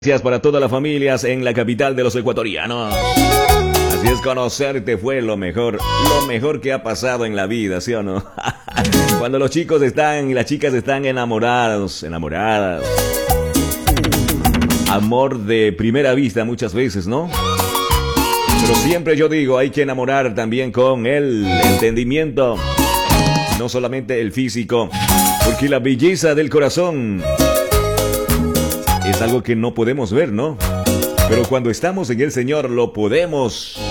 Gracias para todas las familias en la capital de los ecuatorianos. Así es, conocerte fue lo mejor que ha pasado en la vida, ¿sí o no? Cuando los chicos están y las chicas están enamoradas. Amor de primera vista muchas veces, ¿no? Pero siempre yo digo, hay que enamorar también con el entendimiento, no solamente el físico, porque la belleza del corazón es algo que no podemos ver, ¿no? Pero cuando estamos en el Señor lo podemos